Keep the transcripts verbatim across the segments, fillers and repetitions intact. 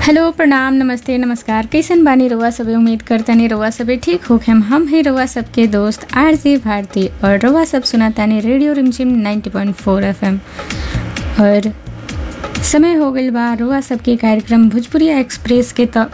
Hello प्रणाम नमस्ते नमस्कार कैसन बानी रउआ सबे। उम्मीद करतानी रउआ सबे ठीक होखेम। हम ही रउआ सबके दोस्त आरजे भारती और रउआ सब सुनातानी रेडियो रिमझिम नब्बे पॉइंट चार एफएम। और समय हो गइल बा रउआ सबके कार्यक्रम भोजपुरिया एक्सप्रेस के। त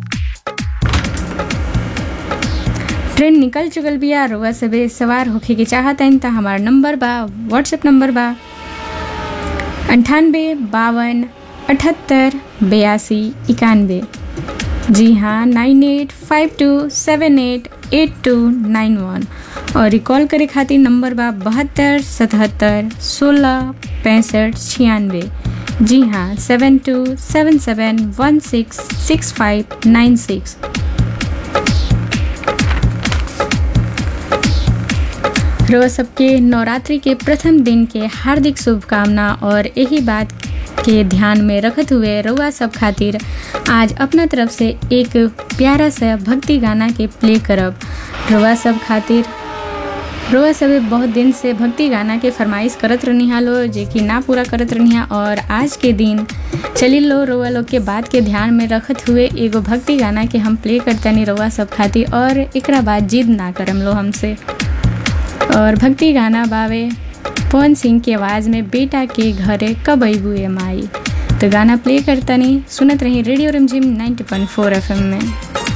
ट्रेन निकल चुकल बिया, रउआ सबे सवार होखे के चाहतन त हमार नंबर बा, व्हाट्सएप नंबर बा अंठानबे बावन अठहत्तर बयासी इक्यानवे। जी हाँ, nine at five two seven at at two nine वन। और रिकॉल करे खातिर नंबर बा बहत्तर सतहत्तर सोलह पैंसठ छियानवे। जी हाँ, सेवन टू सेवन सेवन वन six six five nine six. रोज सबके नवरात्रि के प्रथम दिन के हार्दिक शुभकामना और यही बात के ध्यान में रखत हुए रउआ सब खातिर आज अपना तरफ से एक प्यारा सा भक्ति गाना के प्ले करब। रउआ सब खातिर रउआ सब बहुत दिन से भक्ति गाना के फरमाइश करत रहनी लो, जे कि ना पूरा करत रहनी। और आज के दिन चली लो रउआ लोग के बात के ध्यान में रखत हुए एगो भक्ति गाना के हम प्ले करतनी रउआ सब खातिर। और एकरा बाद जिद ना करम लो हमसे। और भक्ति गाना बावे पवन सिंह की आवाज़ में बेटा के घरे कब अइबू ए माई। तो गाना प्ले करतनी, सुनत रही रेडियो रिमझिम नब्बे पॉइंट चार एफएम में।